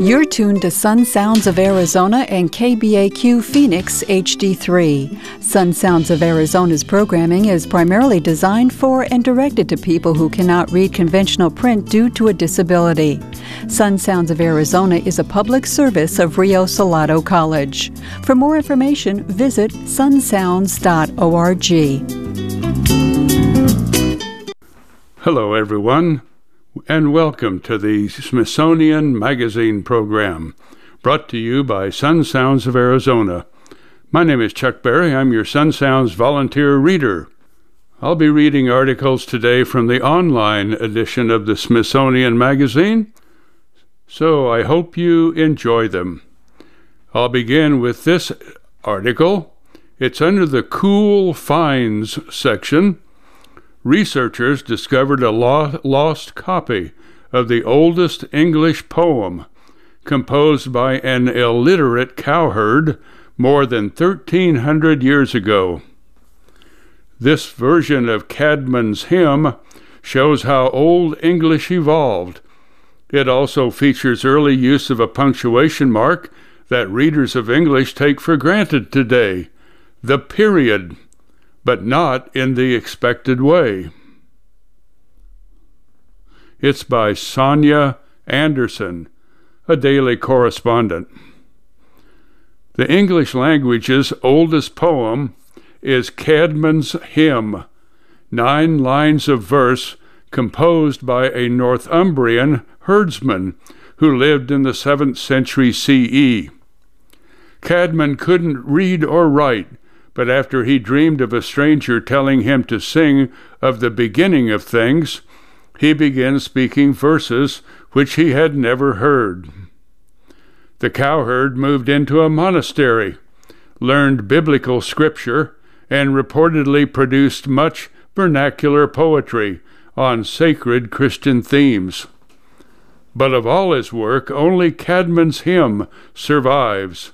You're tuned to Sun Sounds of Arizona and KBAQ Phoenix HD3. Sun Sounds of Arizona's programming is primarily designed for and directed to people who cannot read conventional print due to a disability. Sun Sounds of Arizona is a public service of Rio Salado College. For more information, visit sunsounds.org. Hello, everyone, and welcome to the Smithsonian Magazine program, brought to you by Sun Sounds of Arizona. My name is Chuck Berry. I'm your Sun Sounds volunteer reader. I'll be reading articles today from the online edition of the Smithsonian Magazine, so I hope you enjoy them. I'll begin with this article. It's under the Cool Finds section. Researchers discovered a lost copy of the oldest English poem, composed by an illiterate cowherd more than 1,300 years ago. This version of Caedmon's hymn shows how Old English evolved. It also features early use of a punctuation mark that readers of English take for granted today, the period, but not in the expected way. It's by Sonia Anderson, a daily correspondent. The English language's oldest poem is Caedmon's Hymn, 9 lines of verse composed by a Northumbrian herdsman who lived in the 7th century CE. Caedmon couldn't read or write, but after he dreamed of a stranger telling him to sing of the beginning of things, he began speaking verses which he had never heard. The cowherd moved into a monastery, learned biblical scripture, and reportedly produced much vernacular poetry on sacred Christian themes. But of all his work, only Caedmon's hymn survives.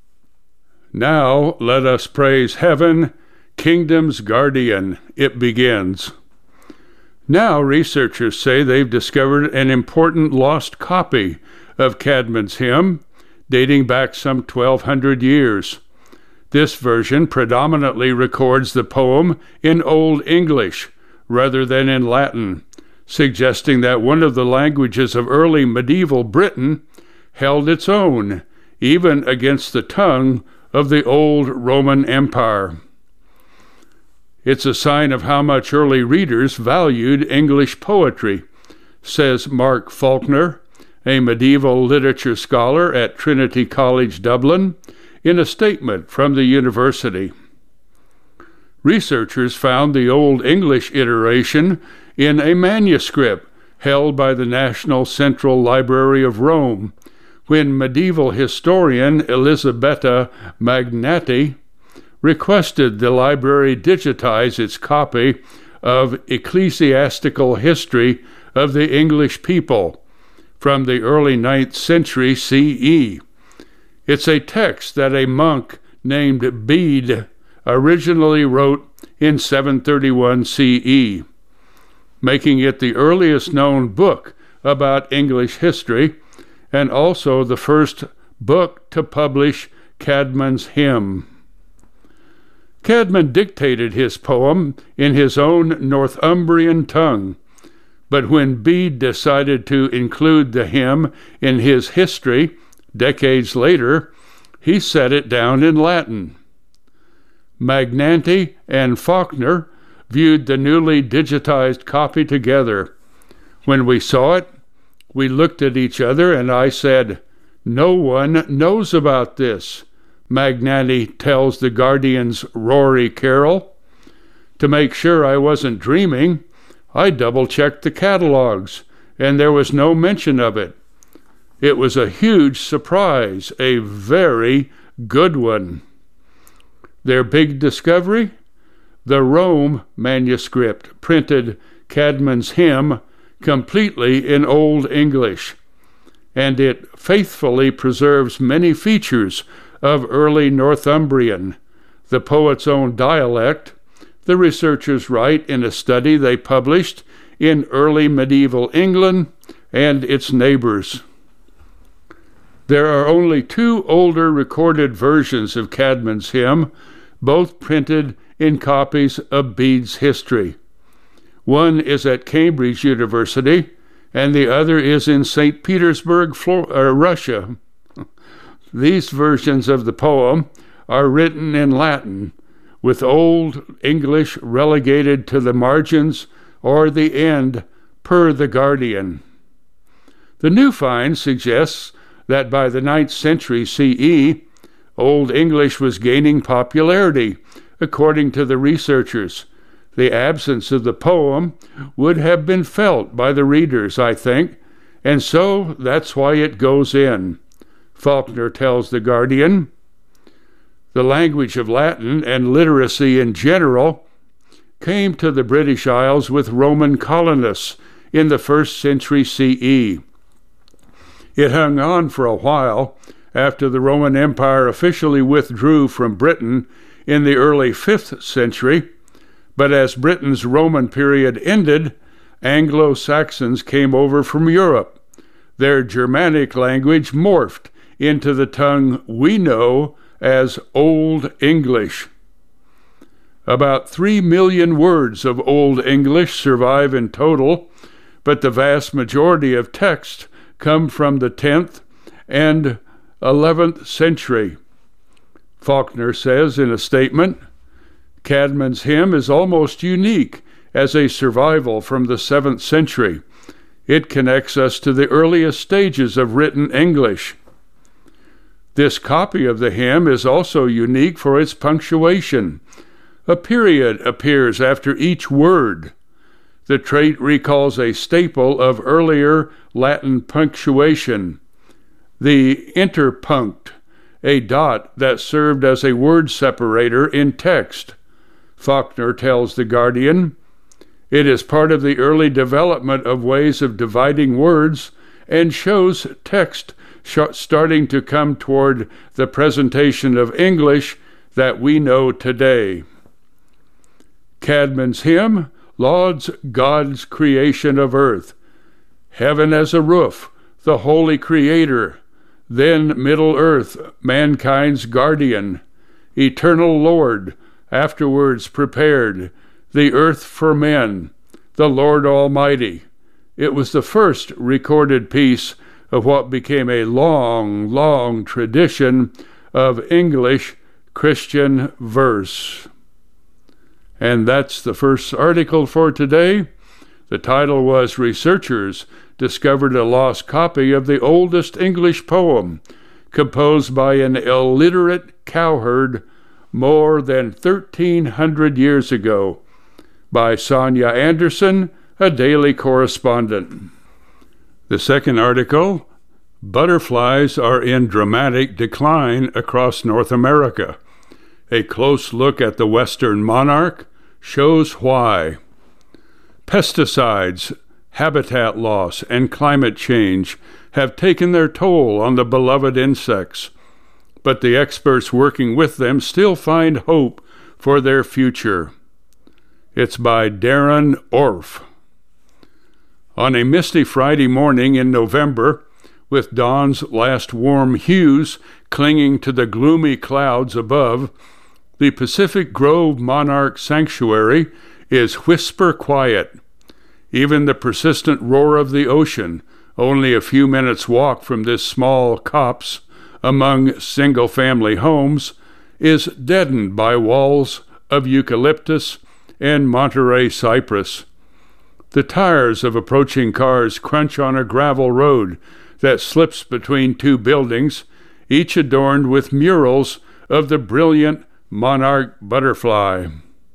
Now let us praise heaven, kingdom's guardian, it begins. Now researchers say they've discovered an important lost copy of Caedmon's hymn, dating back some 1,200 years. This version predominantly records the poem in Old English rather than in Latin, suggesting that one of the languages of early medieval Britain held its own, even against the tongue of the old Roman Empire. It's a sign of how much early readers valued English poetry, says Mark Faulkner, a medieval literature scholar at Trinity College Dublin, in a statement from the university. Researchers found the Old English iteration in a manuscript held by the National Central Library of Rome, when medieval historian Elisabetta Magnati requested the library digitize its copy of Ecclesiastical History of the English People from the early 9th century CE. It's a text that a monk named Bede originally wrote in 731 CE, making it the earliest known book about English history and also the first book to publish Caedmon's hymn. Caedmon dictated his poem in his own Northumbrian tongue, but when Bede decided to include the hymn in his history decades later, he set it down in Latin. Magnanti and Faulkner viewed the newly digitized copy together. When we saw it, we looked at each other and I said, "No one knows about this," Magnanti tells the Guardian's Rory Carroll. To make sure I wasn't dreaming, I double-checked the catalogs, and there was no mention of it. It was a huge surprise, a very good one. Their big discovery? The Rome manuscript printed Caedmon's hymn completely in Old English, and it faithfully preserves many features of early Northumbrian, the poet's own dialect, the researchers write in a study they published in early medieval England and its neighbors. There are only two older recorded versions of Caedmon's hymn, both printed in copies of Bede's History. One is at Cambridge University, and the other is in St. Petersburg, Russia. These versions of the poem are written in Latin, with Old English relegated to the margins or the end, per The Guardian. The new find suggests that by the 9th century CE, Old English was gaining popularity, according to the researchers. The absence of the poem would have been felt by the readers, I think, and so that's why it goes in. Faulkner tells The Guardian, the language of Latin and literacy in general came to the British Isles with Roman colonists in the 1st century CE. It hung on for a while after the Roman Empire officially withdrew from Britain in the early 5th century, but as Britain's Roman period ended, Anglo-Saxons came over from Europe. Their Germanic language morphed into the tongue we know as Old English. About 3 million words of Old English survive in total, but the vast majority of texts come from the 10th and 11th century. Faulkner says in a statement, Caedmon's hymn is almost unique as a survival from the 7th century. It connects us to the earliest stages of written English. This copy of the hymn is also unique for its punctuation. A period appears after each word. The trait recalls a staple of earlier Latin punctuation, the interpunct, a dot that served as a word separator in text. Faulkner tells The Guardian, it is part of the early development of ways of dividing words and shows text starting to come toward the presentation of English that we know today. Caedmon's hymn lauds God's creation of earth, heaven as a roof, the holy creator, then Middle Earth, mankind's guardian, eternal Lord, afterwards prepared, the earth for men, the Lord Almighty. It was the first recorded piece of what became a long, long tradition of English Christian verse. And that's the first article for today. The title was Researchers Discovered a Lost Copy of the Oldest English Poem, composed by an illiterate cowherd more than 1,300 years ago, by Sonia Anderson, a daily correspondent. The second article, Butterflies Are in Dramatic Decline Across North America. A close look at the western monarch shows why. Pesticides, habitat loss, and climate change have taken their toll on the beloved insects, but the experts working with them still find hope for their future. It's by Darren Orff. On a misty Friday morning in November, with dawn's last warm hues clinging to the gloomy clouds above, the Pacific Grove Monarch Sanctuary is whisper quiet. Even the persistent roar of the ocean, only a few minutes' walk from this small copse among single-family homes, is deadened by walls of eucalyptus and Monterey cypress. The tires of approaching cars crunch on a gravel road that slips between two buildings, each adorned with murals of the brilliant monarch butterfly.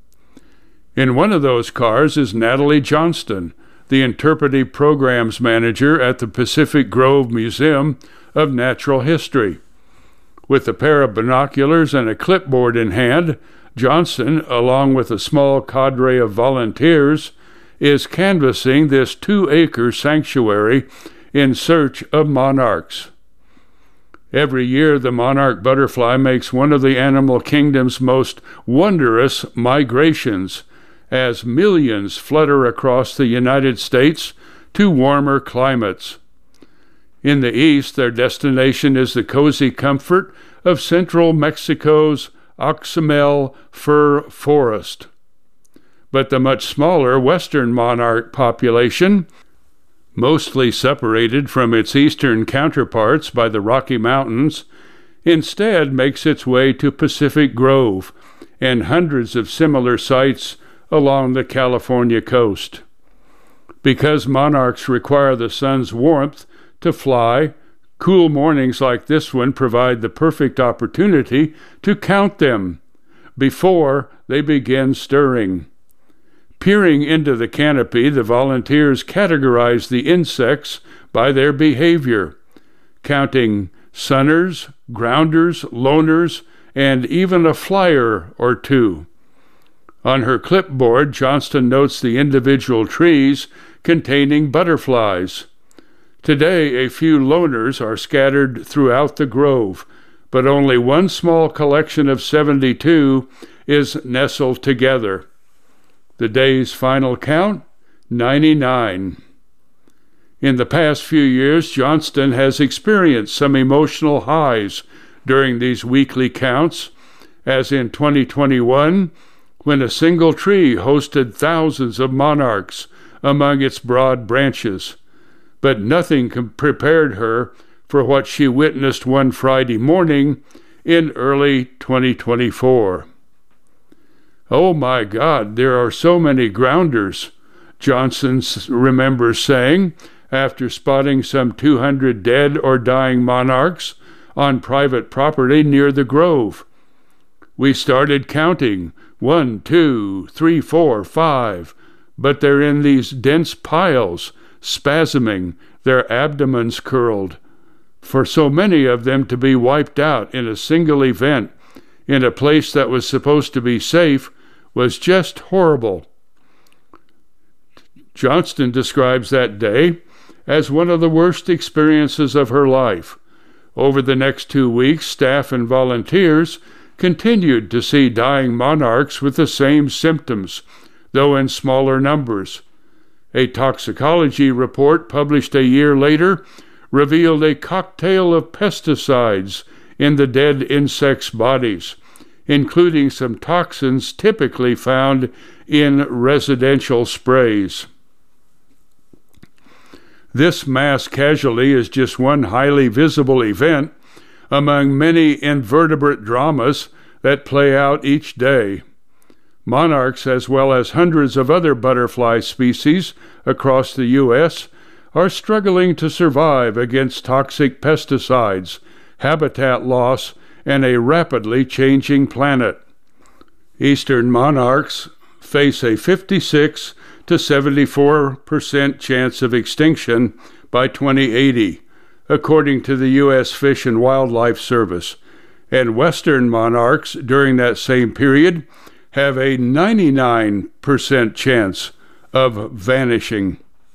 In one of those cars is Natalie Johnston, the interpretive programs manager at the Pacific Grove Museum of Natural History. With a pair of binoculars and a clipboard in hand, Johnston, along with a small cadre of volunteers, is canvassing this 2-acre sanctuary in search of monarchs. Every year, the monarch butterfly makes one of the animal kingdom's most wondrous migrations, as millions flutter across the United States to warmer climates. In the east, their destination is the cozy comfort of central Mexico's Oxamel fir forest. But the much smaller western monarch population, mostly separated from its eastern counterparts by the Rocky Mountains, instead makes its way to Pacific Grove and hundreds of similar sites along the California coast. Because monarchs require the sun's warmth to fly, cool mornings like this one provide the perfect opportunity to count them before they begin stirring. Peering into the canopy, the volunteers categorize the insects by their behavior, counting sunners, grounders, loners, and even a flyer or two. On her clipboard, Johnston notes the individual trees containing butterflies. Today, a few loners are scattered throughout the grove, but only one small collection of 72 is nestled together. The day's final count, 99. In the past few years, Johnston has experienced some emotional highs during these weekly counts, as in 2021, when a single tree hosted thousands of monarchs among its broad branches. But nothing prepared her for what she witnessed one Friday morning in early 2024. "Oh my God, there are so many grounders," Johnson remembers saying after spotting some 200 dead or dying monarchs on private property near the grove. "We started counting, 1, 2, 3, 4, 5, but they're in these dense piles, spasming, their abdomens curled. For so many of them to be wiped out in a single event in a place that was supposed to be safe was just horrible." Johnston describes that day as one of the worst experiences of her life. Over the next 2 weeks, staff and volunteers continued to see dying monarchs with the same symptoms, though in smaller numbers. A toxicology report published a year later revealed a cocktail of pesticides in the dead insects' bodies, including some toxins typically found in residential sprays. This mass casualty is just one highly visible event among many invertebrate dramas that play out each day. Monarchs, as well as hundreds of other butterfly species across the U.S., are struggling to survive against toxic pesticides, habitat loss, and a rapidly changing planet. Eastern monarchs face a 56 to 74% chance of extinction by 2080, according to the U.S. Fish and Wildlife Service, and western monarchs during that same period have a 99% chance of vanishing.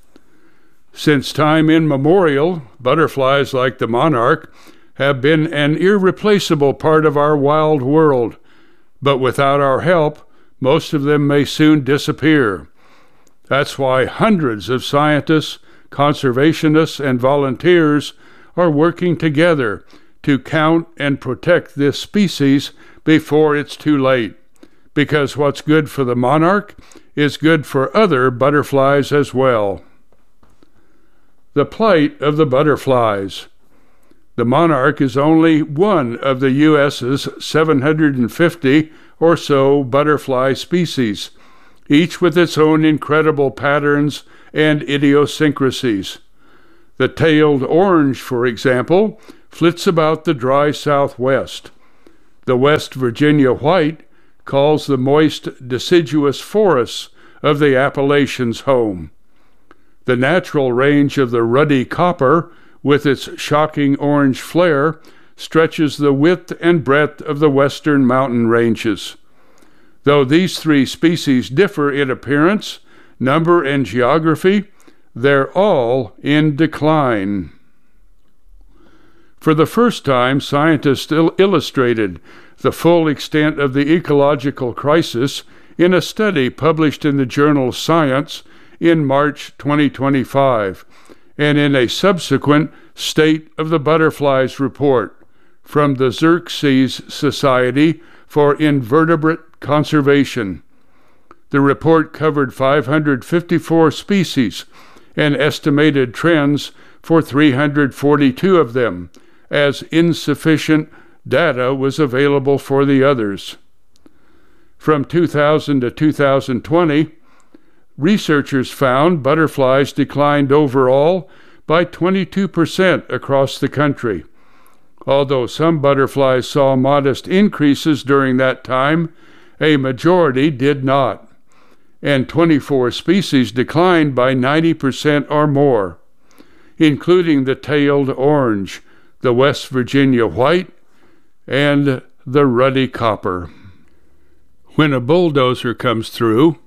Since time immemorial, butterflies like the monarch have been an irreplaceable part of our wild world, but without our help, most of them may soon disappear. That's why hundreds of scientists, conservationists, and volunteers are working together to count and protect this species before it's too late. Because what's good for the monarch is good for other butterflies as well. The plight of the butterflies. The monarch is only one of the U.S.'s 750 or so butterfly species, each with its own incredible patterns and idiosyncrasies. The tailed orange, for example, flits about the dry southwest. The West Virginia white calls the moist, deciduous forests of the Appalachians home. The natural range of the ruddy copper, with its shocking orange flare, stretches the width and breadth of the western mountain ranges. Though these three species differ in appearance, number, and geography, they're all in decline. For the first time, scientists illustrated the full extent of the ecological crisis in a study published in the journal Science in March 2025, and in a subsequent State of the Butterflies report from the Xerces Society for Invertebrate Conservation. The report covered 554 species and estimated trends for 342 of them, as insufficient data was available for the others. From 2000 to 2020, researchers found butterflies declined overall by 22% across the country. Although some butterflies saw modest increases during that time, a majority did not, and 24 species declined by 90% or more, including the tailed orange, the West Virginia white, and the ruddy copper. When a bulldozer comes through,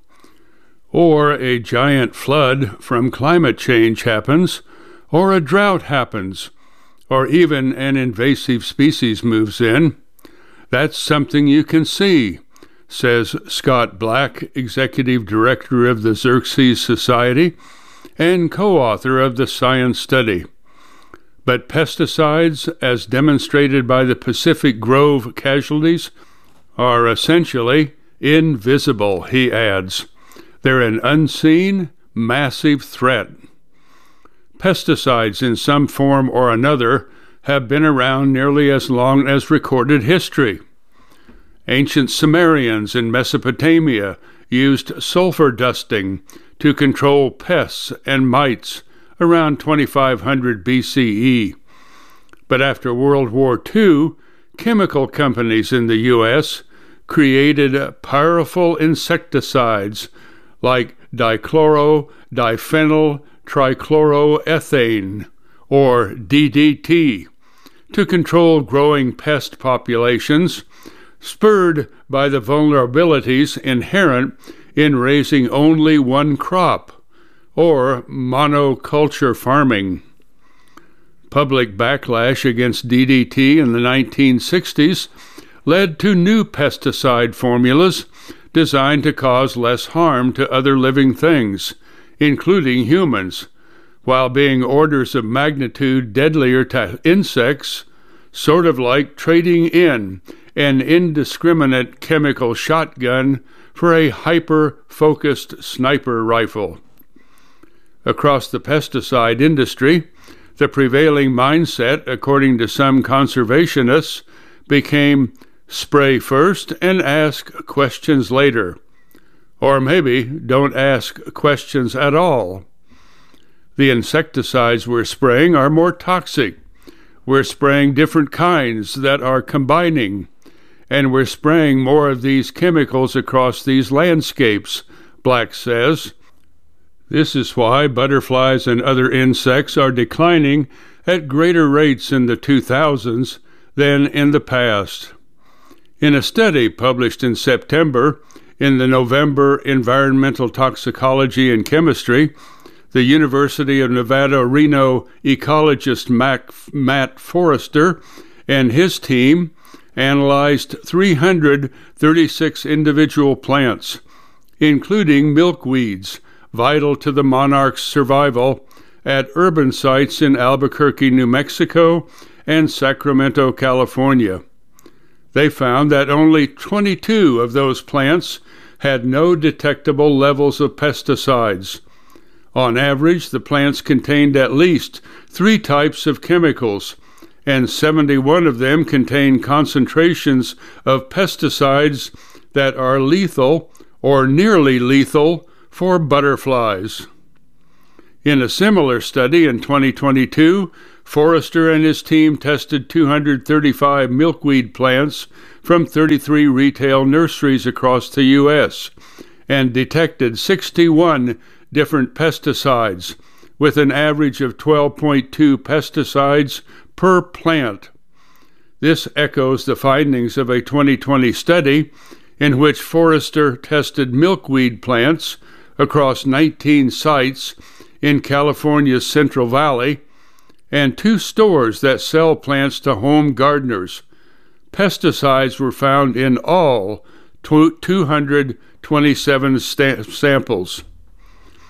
or a giant flood from climate change happens, or a drought happens, or even an invasive species moves in, that's something you can see, says Scott Black, Executive Director of the Xerces Society and co-author of the science study. But pesticides, as demonstrated by the Pacific Grove casualties, are essentially invisible, he adds. They're an unseen, massive threat. Pesticides in some form or another have been around nearly as long as recorded history. Ancient Sumerians in Mesopotamia used sulfur dusting to control pests and mites around 2500 BCE. But after World War II, chemical companies in the U.S. created powerful insecticides like dichloro, diphenyl, trichloroethane, or DDT, to control growing pest populations, spurred by the vulnerabilities inherent in raising only one crop, or monoculture farming. Public backlash against DDT in the 1960s led to new pesticide formulas designed to cause less harm to other living things, including humans, while being orders of magnitude deadlier to insects, sort of like trading in an indiscriminate chemical shotgun for a hyper-focused sniper rifle. Across the pesticide industry, the prevailing mindset, according to some conservationists, became spray first and ask questions later. Or maybe don't ask questions at all. The insecticides we're spraying are more toxic. We're spraying different kinds that are combining, and we're spraying more of these chemicals across these landscapes, Black says. This is why butterflies and other insects are declining at greater rates in the 2000s than in the past. In a study published in September in the November Environmental Toxicology and Chemistry, the University of Nevada, Reno ecologist Matt Forrester and his team analyzed 336 individual plants, including milkweeds, vital to the monarch's survival, at urban sites in Albuquerque, New Mexico, and Sacramento, California. They found that only 22 of those plants had no detectable levels of pesticides. On average, the plants contained at least 3 types of chemicals, and 71 of them contain concentrations of pesticides that are lethal or nearly lethal for butterflies. In a similar study in 2022, Forrester and his team tested 235 milkweed plants from 33 retail nurseries across the U.S. and detected 61 different pesticides, with an average of 12.2 pesticides per plant. This echoes the findings of a 2020 study in which Forrester tested milkweed plants across 19 sites in California's Central Valley and 2 stores that sell plants to home gardeners. Pesticides were found in all 227 samples.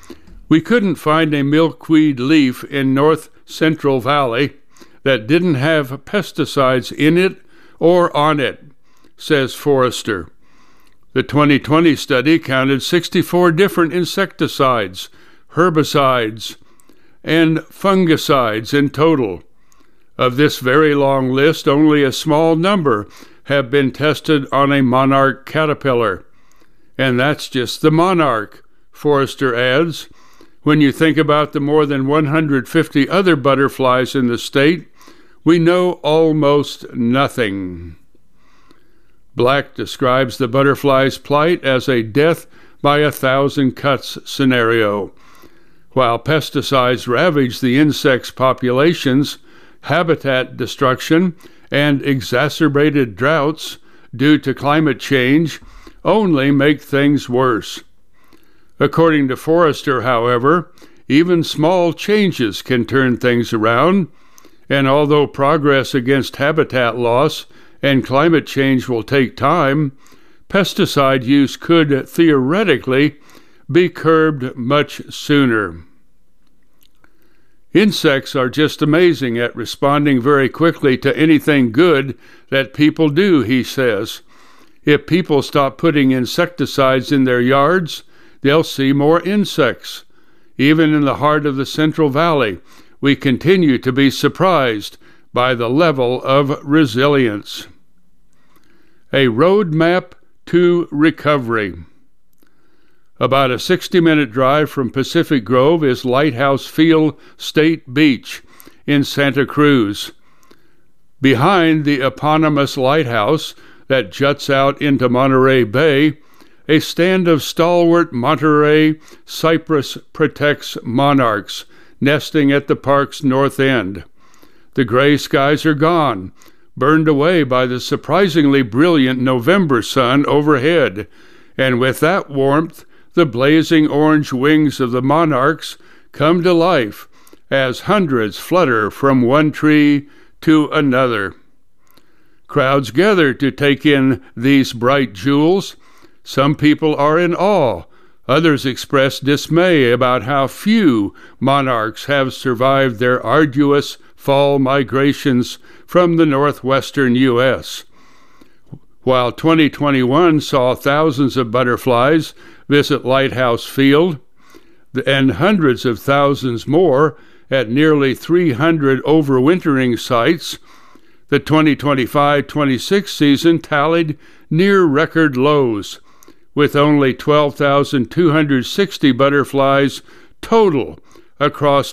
We couldn't find a milkweed leaf in North Central Valley that didn't have pesticides in it or on it, says Forrester. The 2020 study counted 64 different insecticides, herbicides, and fungicides in total. Of this very long list, only a small number have been tested on a monarch caterpillar. And that's just the monarch, Forrester adds. When you think about the more than 150 other butterflies in the state, we know almost nothing. Black describes the butterfly's plight as a death by 1,000 cuts scenario. While pesticides ravage the insect's populations, habitat destruction and exacerbated droughts due to climate change only make things worse. According to Forrester, however, even small changes can turn things around, and although progress against habitat loss and climate change will take time, pesticide use could theoretically be curbed much sooner. Insects are just amazing at responding very quickly to anything good that people do, he says. If people stop putting insecticides in their yards, they'll see more insects. Even in the heart of the Central Valley, we continue to be surprised by the level of resilience. A roadmap to recovery. About a 60-minute drive from Pacific Grove is Lighthouse Field State Beach in Santa Cruz. Behind the eponymous lighthouse that juts out into Monterey Bay, a stand of stalwart Monterey cypress protects monarchs nesting at the park's north end. The gray skies are gone, burned away by the surprisingly brilliant November sun overhead, and with that warmth, the blazing orange wings of the monarchs come to life as hundreds flutter from one tree to another. Crowds gather to take in these bright jewels. Some people are in awe. Others express dismay about how few monarchs have survived their arduous fall migrations from the northwestern U.S. While 2021 saw thousands of butterflies visit Lighthouse Field and hundreds of thousands more at nearly 300 overwintering sites, the 2025-26 season tallied near record lows, with only 12,260 butterflies total across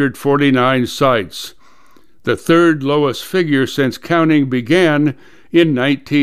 249 sites, the third lowest figure since counting began in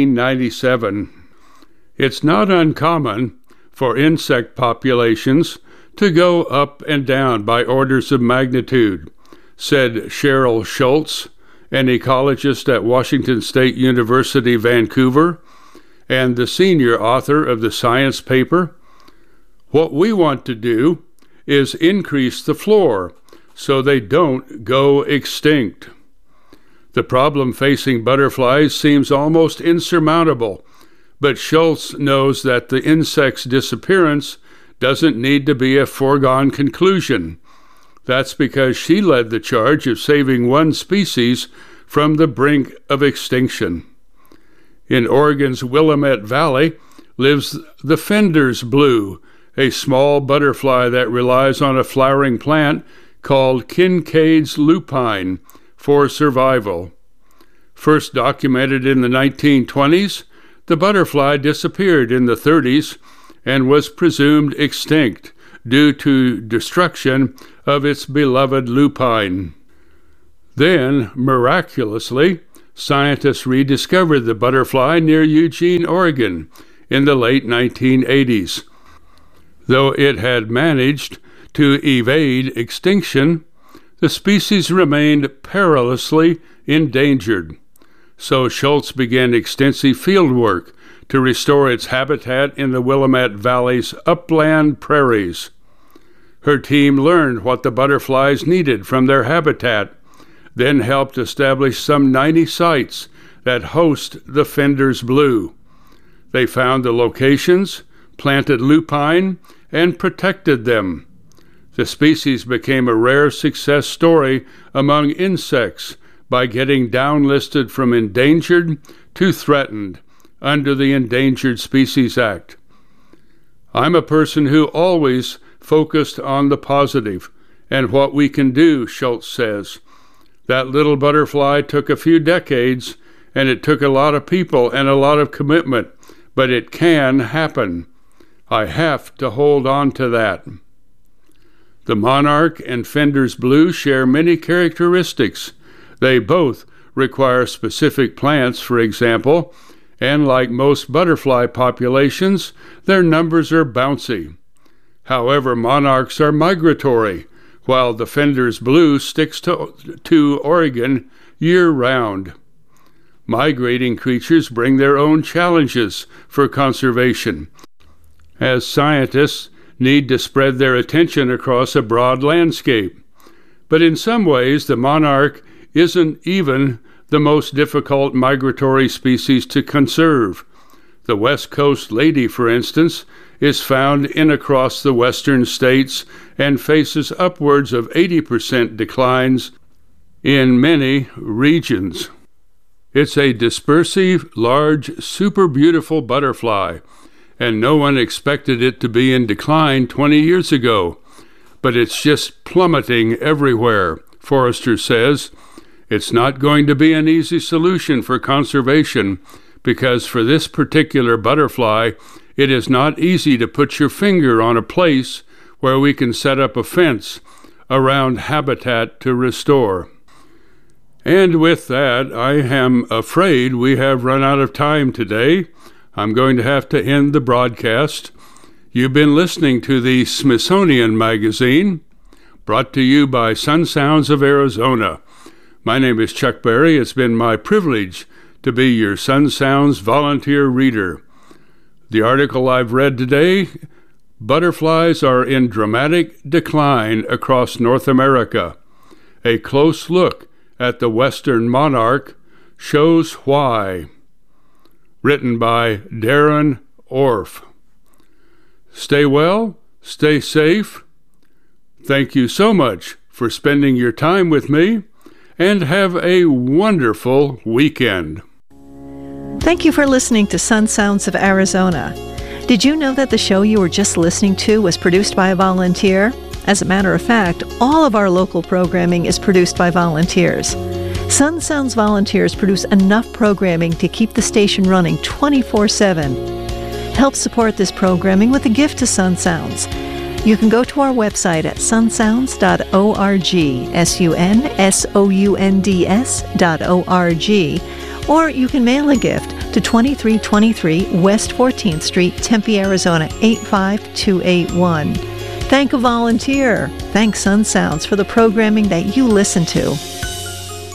1997. It's not uncommon for insect populations to go up and down by orders of magnitude, said Cheryl Schultz, an ecologist at Washington State University, Vancouver, and the senior author of the science paper. What we want to do is increase the floor so they don't go extinct. The problem facing butterflies seems almost insurmountable, but Schultz knows that the insect's disappearance doesn't need to be a foregone conclusion. That's because she led the charge of saving one species from the brink of extinction. In Oregon's Willamette Valley lives the Fender's blue, a small butterfly that relies on a flowering plant called Kincaid's lupine for survival. First documented in the 1920s, the butterfly disappeared in the 30s and was presumed extinct due to destruction of its beloved lupine. Then, miraculously, scientists rediscovered the butterfly near Eugene, Oregon, in the late 1980s. Though it had managed to evade extinction, the species remained perilously endangered. So Schultz began extensive field work to restore its habitat in the Willamette Valley's upland prairies. Her team learned what the butterflies needed from their habitat, then helped establish some 90 sites that host the Fender's blue. They found the locations, planted lupine, and protected them. The species became a rare success story among insects by getting downlisted from endangered to threatened under the Endangered Species Act. I'm a person who always focused on the positive and what we can do, Schultz says. That little butterfly took a few decades, and it took a lot of people and a lot of commitment, but it can happen. I have to hold on to that. The monarch and Fender's blue share many characteristics. They both require specific plants, for example, and like most butterfly populations, their numbers are bouncy. However, monarchs are migratory, while the Fender's blue sticks to Oregon year-round. Migrating creatures bring their own challenges for conservation, as scientists need to spread their attention across a broad landscape. But in some ways, the monarch isn't even the most difficult migratory species to conserve. The West Coast lady, for instance, is found in across the western states and faces upwards of 80% declines in many regions. It's a dispersive, large, super beautiful butterfly, and no one expected it to be in decline 20 years ago. But it's just plummeting everywhere, Forrester says. It's not going to be an easy solution for conservation, because for this particular butterfly, it is not easy to put your finger on a place where we can set up a fence around habitat to restore. And with that, I am afraid we have run out of time today. I'm going to have to end the broadcast. You've been listening to the Smithsonian Magazine, brought to you by Sun Sounds of Arizona. My name is Chuck Berry. It's been my privilege to be your Sun Sounds volunteer reader. The article I've read today, Butterflies Are in Dramatic Decline Across North America. A close look at the western monarch shows why. Written by Darren Orff. Stay well, stay safe. Thank you so much for spending your time with me, and have a wonderful weekend. Thank you for listening to Sun Sounds of Arizona. Did you know that the show you were just listening to was produced by a volunteer? As a matter of fact, all of our local programming is produced by volunteers. Sun Sounds volunteers produce enough programming to keep the station running 24/7. Help support this programming with a gift to Sun Sounds. You can go to our website at sunsounds.org, sunsounds.org, or you can mail a gift to 2323 West 14th Street, Tempe, Arizona 85281. Thank a volunteer. Thank Sun Sounds for the programming that you listen to.